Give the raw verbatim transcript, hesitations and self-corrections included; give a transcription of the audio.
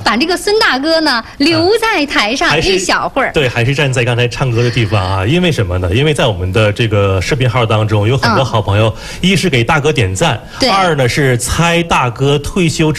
把这个孙大哥呢留在台上还是一小会儿。 对，还是站在刚才唱歌的地方啊，因为什么呢？因为在我们的这个视频号当中，有很多嗯好朋友，一是给大哥点赞， 对二呢是猜大哥退休之